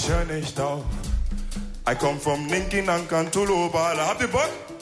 höre nicht auf. I come from Ninki Nankan Tulubala. Habt ihr Bock?